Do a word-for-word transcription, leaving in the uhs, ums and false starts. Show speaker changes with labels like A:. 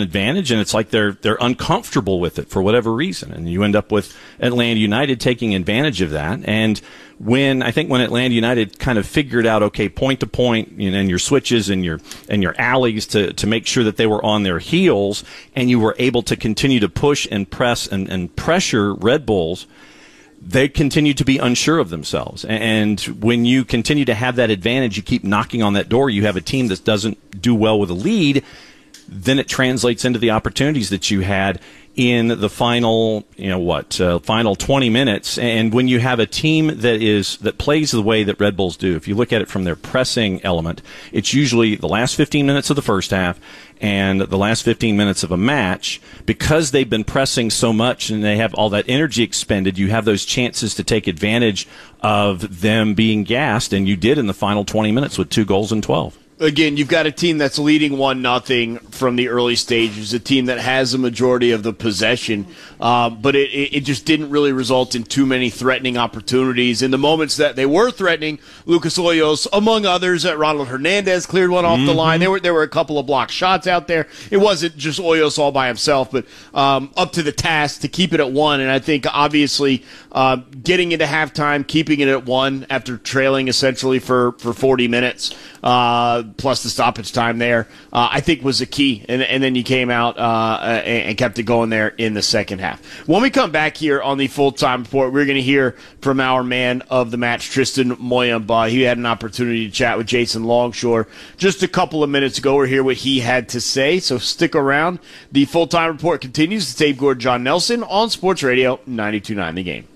A: an advantage, and it's like they're they're uncomfortable with it for whatever reason, and you end up with Atlanta United taking advantage of that. And when I think when Atlanta United kind of figured out, okay, point to point, you know, and your switches and your and your alleys to to make sure that they were on their heels, and you were able to continue to push and press and, and pressure Red Bulls, they continue to be unsure of themselves. And when you continue to have that advantage, you keep knocking on that door, you have a team that doesn't do well with a lead, then it translates into the opportunities that you had in the final, you know what, uh, final twenty minutes. And when you have a team that is that plays the way that Red Bulls do, if you look at it from their pressing element, it's usually the last fifteen minutes of the first half and the last fifteen minutes of a match. Because they've been pressing so much and they have all that energy expended, you have those chances to take advantage of them being gassed, and you did in the final twenty minutes with two goals and twelve.
B: Again, you've got a team that's leading one nothing from the early stages, a team that has a majority of the possession, uh, but it, it just didn't really result in too many threatening opportunities. In the moments that they were threatening, Lucas Hoyos, among others, uh, Ronald Hernandez cleared one off mm-hmm. the line. There were there were a couple of blocked shots out there. It wasn't just Hoyos all by himself, but um, up to the task to keep it at one. And I think, obviously, uh, getting into halftime, keeping it at one after trailing essentially for, for forty minutes, uh, plus the stoppage time there, uh, I think was the key. And, and then you came out uh, and, and kept it going there in the second half. When we come back here on the full-time report, we're going to hear from our man of the match, Tristan Moyamba. He had an opportunity to chat with Jason Longshore just a couple of minutes ago. We'll hear what he had to say, so stick around. The full-time report continues. It's Abe Gord, John Nelson on Sports Radio ninety-two point nine The Game.